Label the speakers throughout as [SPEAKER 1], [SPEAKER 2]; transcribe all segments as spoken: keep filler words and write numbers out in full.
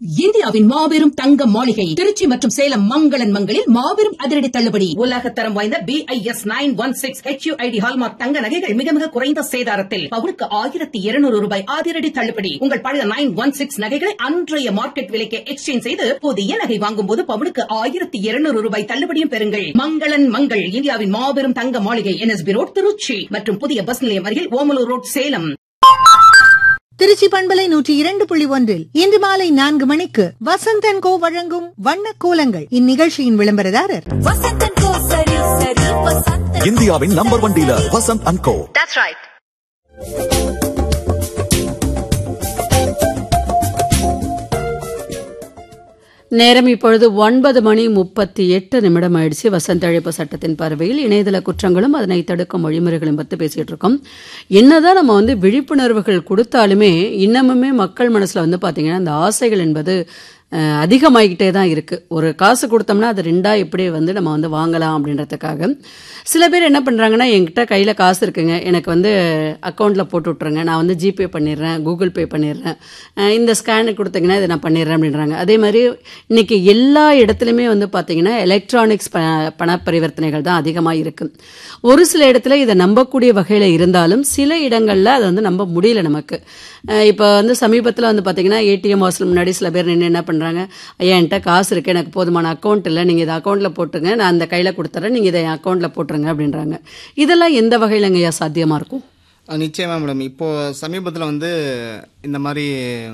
[SPEAKER 1] இந்தியாவின் மாபெரும் தங்க மாளிகை திருச்சி மற்றும் சேலம் மங்களன் மங்களில் மாபெரும் அதிரடி தள்ளுபடி. உலகத்தரம் வாய்ந்த B I S nine one six H you I D hallmark தங்க நகைகள் மிக மிக குறைந்த சேதாரத்தில் பவுனுக்கு ஆயிரத்தி இருநூறு ரூபாய் அதிரடி தள்ளுபடி. உங்கள் பழைய நைன் ஒன் சிக்ஸ் நகைகளை அன்றைய மார்க்கெட் விலைக்கு எக்ஸ்சேஞ்ச் செய்து புதிய நகை வாங்கும் போது பவுனுக்கு ஆயிரத்தி இருநூறு ரூபாய் தள்ளுபடியும் பெறுங்கள். மங்களன் மங்கள் இந்தியாவின் மாபெரும் தங்க மாளிகை N S B road Trichy மற்றும் புதிய பஸ் நிலையம் அருகில் ஓமலூர் ரோட் சேலம்.
[SPEAKER 2] திருச்சி பண்பலை நூற்றி இரண்டு புள்ளி ஒன்றில் இன்று மாலை நான்கு மணிக்கு வசந்த் அண்ட் கோ வழங்கும் வண்ண கோலங்கள். இந்நிகழ்ச்சியின் விளம்பரதாரர்
[SPEAKER 3] இந்தியாவின் number one dealer Vasanth and go.
[SPEAKER 1] That's right.
[SPEAKER 4] நேரம் இப்பொழுது ஒன்பது மணி முப்பத்தி எட்டு நிமிடம் ஆயிடுச்சு. வசந்த அழைப்பு சட்டத்தின் பார்வையில் இணையதள குற்றங்களும் அதனை தடுக்கும் வழிமுறைகளும் பற்றி பேசிட்டு இருக்கோம். என்னதான் நம்ம வந்து விழிப்புணர்வுகள் கொடுத்தாலுமே இன்னமுமே மக்கள் மனசுல வந்து பாத்தீங்கன்னா அந்த ஆசைகள் என்பது அதிகமாகிக்கிட்டே தான் இருக்குது. ஒரு காசு கொடுத்தோம்னா அது ரெண்டாக எப்படி வந்து நம்ம வந்து வாங்கலாம் அப்படின்றதுக்காக சில பேர் என்ன பண்ணுறாங்கன்னா, என்கிட்ட கையில் காசு இருக்குங்க, எனக்கு வந்து அக்கௌண்ட்டில் போட்டு விட்ருங்க, நான் வந்து ஜிபே பண்ணிடுறேன், கூகுள் பே பண்ணிடுறேன், இந்த ஸ்கேனுக்கு கொடுத்தீங்கன்னா இதை நான் பண்ணிடுறேன் அப்படின்றாங்க. அதே மாதிரி இன்றைக்கி எல்லா இடத்துலையுமே வந்து பார்த்திங்கன்னா எலக்ட்ரானிக்ஸ் ப பண பரிவர்த்தனைகள் தான் அதிகமாக இருக்குது. ஒரு சில இடத்துல இதை நம்பக்கூடிய வகையில் இருந்தாலும் சில இடங்களில் அதை வந்து நம்ப முடியல நமக்கு. இப்போ வந்து சமீபத்தில் வந்து பார்த்திங்கன்னா ஏடிஎம் வாசல் முன்னாடி சில பேர் நின்று என்ன பண்ணுறாங்க, ஐயா என்கிட்ட காசு இருக்குது, எனக்கு போதுமான அக்கௌண்ட் இல்லை, நீங்கள் இதை அக்கௌண்ட்டில் போட்டுருங்க, நான் அந்த கையில் கொடுத்துட்றேன், நீங்கள் இதை என் அக்கௌண்ட்டில் போட்டுருங்க அப்படின்றாங்க. இதெல்லாம் எந்த வகையிலங்க ஐயா சாத்தியமாக இருக்கும்?
[SPEAKER 5] நிச்சயமாக மேடம். இப்போது சமீபத்தில் வந்து இந்த மாதிரி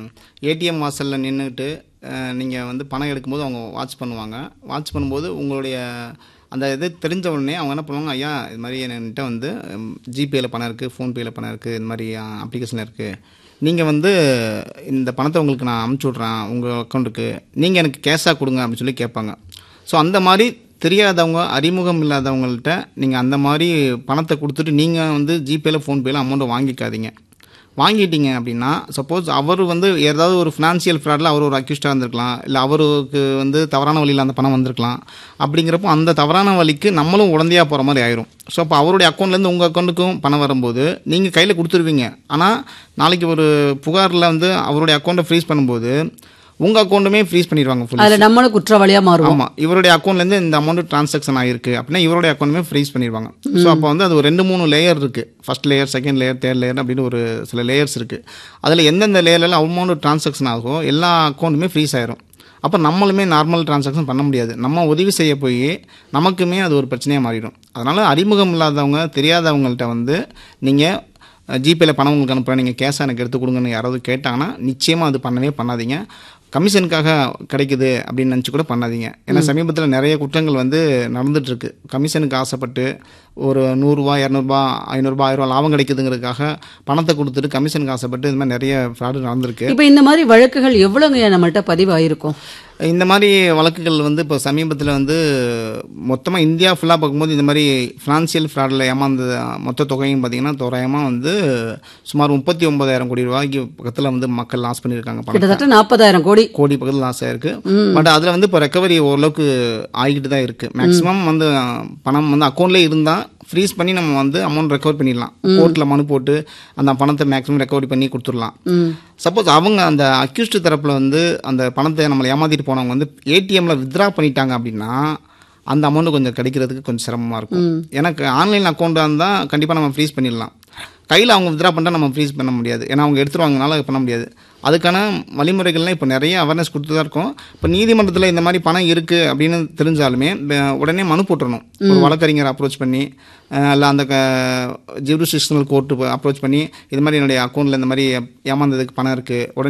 [SPEAKER 5] ஏடிஎம் வாசலில் நின்றுட்டு நீங்கள் வந்து பணம் எடுக்கும்போது அவங்க வாட்ச் பண்ணுவாங்க. வாட்ச் பண்ணும்போது உங்களுடைய அந்த இது தெரிஞ்ச உடனே அவங்க என்ன பண்ணுவாங்க, ஐயா இது மாதிரி என்கிட்ட வந்து ஜிபேயில் பணம் இருக்குது, ஃபோன்பேயில் பணம் இருக்குது, இது மாதிரி அப்ளிகேஷனில் இருக்குது, நீங்கள் வந்து இந்த பணத்தை உங்களுக்கு நான் அமுச்சு விட்றேன் உங்கள் அக்கௌண்ட்டுக்கு, நீங்கள் எனக்கு கேஷாக கொடுங்க அப்படின்னு சொல்லி கேட்பாங்க. ஸோ அந்த மாதிரி தெரியாதவங்க அறிமுகம் இல்லாதவங்கள்ட்ட நீங்கள் அந்த மாதிரி பணத்தை கொடுத்துட்டு நீங்கள் வந்து ஜிபேயில் ஃபோன்பேயில் அமௌண்ட்டை வாங்கிக்காதீங்க. வாங்கிட்டீங்க அப்படின்னா சப்போஸ் அவர் வந்து ஏதாவது ஒரு ஃபினான்ஷியல் ஃப்ராடில் அவர் ஒரு அக்யூஸ்டாக இருந்திருக்கலாம், இல்லை அவருக்கு வந்து தவறான வழியில் அந்த பணம் வந்திருக்கலாம். அப்படிங்கிறப்போ அந்த தவறான வழிக்கு நம்மளும் உடந்தையாக போகிற மாதிரி ஆயிரும். ஸோ அப்போ அவருடைய அக்கௌண்ட்லேருந்து உங்கள் அக்கௌண்ட்டுக்கும் பணம் வரும்போது நீங்கள் கையில் கொடுத்துருவீங்க. ஆனால் நாளைக்கு ஒரு புகாரில் வந்து அவருடைய அக்கௌண்ட்டை ஃப்ரீஸ் பண்ணும்போது உங்கள் அக்கௌண்ட்டுமே ஃப்ரீஸ் பண்ணிடுவாங்க.
[SPEAKER 4] அதில் நம்மளும் குற்றவாளியாக மாறுவோம்.
[SPEAKER 5] ஆமாம், இவருடைய அக்கௌண்ட்லேருந்து இந்த அமௌண்ட் ட்ரான்சாக்ஷன் ஆகிருக்கு அப்படின்னா இவருடைய அக்கௌண்ட்டுமே ஃப்ரீஸ் பண்ணிடுவாங்க. ஸோ அப்போ வந்து அது ஒரு ரெண்டு மூணு லேயர் இருக்குது. First layer, second layer, third layer அப்படின்னு ஒரு சில லேயர்ஸ் இருக்குது. அதில் எந்தெந்த லேயரில் அமௌண்ட் ட்ரான்சாக்ஷன் ஆகும் எல்லா அக்கௌண்ட்டுமே ஃப்ரீஸ் ஆயிரும். அப்போ நம்மளுமே நார்மல் ட்ரான்சாக்ஷன் பண்ண முடியாது. நம்ம உதவி செய்ய போய் நமக்குமே அது ஒரு பிரச்சனையாக மாறிடும். அதனால் அறிமுகம் இல்லாதவங்க தெரியாதவங்கள்ட்ட வந்து நீங்கள் ஜிபேயில் பணம் உங்களுக்கு அனுப்புகிறேன், நீங்கள் கேஷாக எனக்கு எடுத்து கொடுங்கன்னு யாராவது கேட்டாங்கன்னா நிச்சயமாக அது பண்ணவே பண்ணாதீங்க. கமிஷனுக்காக கிடைக்குது அப்படின்னு நினச்சி கூட பண்ணாதீங்க. ஏன்னா சமீபத்தில் நிறைய குற்றங்கள் வந்து நடந்துகிட்ருக்கு. கமிஷனுக்கு ஆசைப்பட்டு ஒரு நூறுரூவா, இரநூறுபா, ஐநூறுரூபா, ஆயிரம் ரூபா லாபம் கிடைக்குதுங்கிறதுக்காக பணத்தை கொடுத்துட்டு கமிஷனுக்கு ஆசைப்பட்டு இந்த மாதிரி நிறைய ஃப்ராடு நடந்திருக்கு.
[SPEAKER 4] இப்போ இந்த மாதிரி வழக்குகள் எவ்வளோங்க நம்மள்கிட்ட பதிவாயிருக்கும்?
[SPEAKER 5] இந்த மாதிரி வழக்குகள் வந்து இப்போ சமீபத்தில் வந்து மொத்தமாக இந்தியா ஃபுல்லாக பார்க்கும்போது இந்த மாதிரி ஃபினான்ஷியல் ஃப்ராடில் ஏமாந்த மொத்த தொகையும் பார்த்திங்கன்னா தோராயமாக வந்து சுமார் முப்பத்தி ஒன்பதாயிரம் கோடி ரூபாய்க்கு பக்கத்தில் வந்து மக்கள் லாஸ் பண்ணியிருக்காங்க.
[SPEAKER 4] கிட்டத்தட்ட நாற்பதாயிரம் கோடி
[SPEAKER 5] கோடி பக்கத்தில் லாஸ் ஆயிருக்கு. பட் அதில் வந்து இப்போ ரெக்கவரி ஓரளவுக்கு ஆகிக்கிட்டு தான் இருக்குது. மேக்ஸிமம் வந்து பணம் வந்து அக்கௌண்ட்லேயே இருந்தால் ஃப்ரீஸ் பண்ணி நம்ம வந்து அமௌண்ட் ரெக்கவர் பண்ணிடலாம். கோர்ட்டில் மனு போட்டு அந்த பணத்தை மேக்ஸிமம் ரெக்கவரி பண்ணி கொடுத்துடலாம். சப்போஸ் அவங்க அந்த அக்யூஸ்டு தரப்பில் வந்து அந்த பணத்தை நம்மளை ஏமாற்றிட்டு போனவங்க வந்து ஏடிஎம்மில் வித்ட்ரா பண்ணிட்டாங்க அப்படின்னா அந்த அமௌண்ட்டு கொஞ்சம் கிடைக்கிறதுக்கு கொஞ்சம் சிரமமாக இருக்கும். எனக்கு ஆன்லைன் அக்கௌண்ட்டாக இருந்தால் கண்டிப்பாக நம்ம ஃப்ரீஸ் பண்ணிடலாம். கையில் அவங்க வித்ட்ரா பண்ணிட்டா நம்ம ஃப்ரீஸ் பண்ண முடியாது. ஏன்னா அவங்க எடுத்துருவாங்கனால பண்ண முடியாது. அதுக்கான வழிமுறைகள்லாம் இப்போ நிறைய அவேர்னஸ் கொடுத்து தான் இருக்கும். இப்போ நீதிமன்றத்தில் இந்த மாதிரி பணம் இருக்குது அப்படின்னு தெரிஞ்சாலுமே உடனே மனு போட்டுடணும். ஒரு வழக்கறிஞரை அப்ரோச் பண்ணி இல்லை அந்த ஜூரிஸ்டிக்ஷனல் கோர்ட்டு அப்ரோச் பண்ணி இது மாதிரி என்னுடைய அக்கௌண்ட்டில் இந்த மாதிரி ஏமாந்ததுக்கு பணம் இருக்குது, உடனே